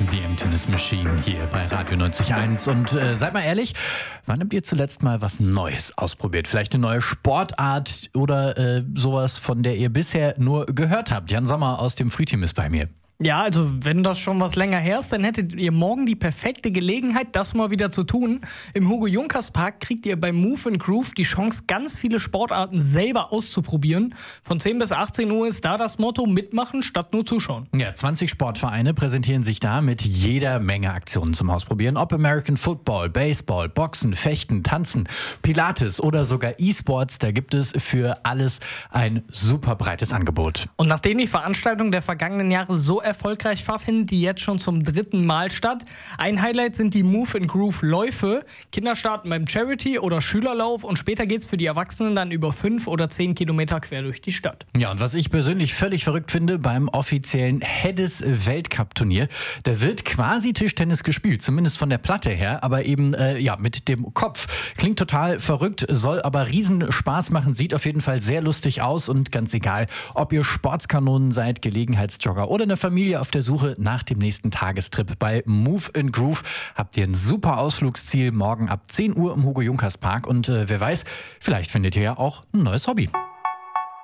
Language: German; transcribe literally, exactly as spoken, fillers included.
The Emptiness Machine hier bei Radio neunzig Komma eins. Und äh, seid mal ehrlich, wann habt ihr zuletzt mal was Neues ausprobiert? Vielleicht eine neue Sportart oder äh, sowas, von der ihr bisher nur gehört habt? Jan Sommer aus dem Frühteam ist bei mir. Ja, also wenn das schon was länger her ist, dann hättet ihr morgen die perfekte Gelegenheit, das mal wieder zu tun. Im Hugo-Junkers-Park kriegt ihr bei Move and Groove die Chance, ganz viele Sportarten selber auszuprobieren. Von zehn bis achtzehn Uhr ist da das Motto: mitmachen statt nur zuschauen. Ja, zwanzig Sportvereine präsentieren sich da mit jeder Menge Aktionen zum Ausprobieren. Ob American Football, Baseball, Boxen, Fechten, Tanzen, Pilates oder sogar E-Sports, da gibt es für alles ein super breites Angebot. Und nachdem die Veranstaltung der vergangenen Jahre so erfolgreich war, findet die jetzt schon zum dritten Mal statt. Ein Highlight sind die Move and Groove Läufe. Kinder starten beim Charity- oder Schülerlauf und später geht's für die Erwachsenen dann über fünf oder zehn Kilometer quer durch die Stadt. Ja, und was ich persönlich völlig verrückt finde, beim offiziellen Heddes Weltcup-Turnier, da wird quasi Tischtennis gespielt, zumindest von der Platte her, aber eben äh, ja mit dem Kopf. Klingt total verrückt, soll aber riesen Spaß machen, sieht auf jeden Fall sehr lustig aus und ganz egal, ob ihr Sportskanonen seid, Gelegenheitsjogger oder eine Familie auf der Suche nach dem nächsten Tagestrip. Bei Move and Groove habt ihr ein super Ausflugsziel morgen ab zehn Uhr im Hugo-Junkers-Park und äh, wer weiß, vielleicht findet ihr ja auch ein neues Hobby.